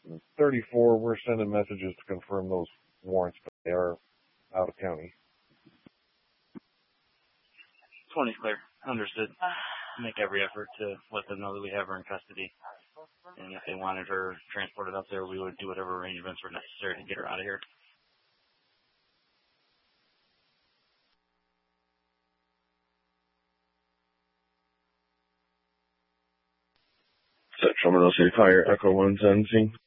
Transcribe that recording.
34, we're sending messages to confirm those warrants, but they are out of county. 20 clear. Understood. Make every effort to let them know that we have her in custody. And if they wanted her transported up there, we would do whatever arrangements were necessary to get her out of here. Central Monroe City Fire, Echo 1 Sensing.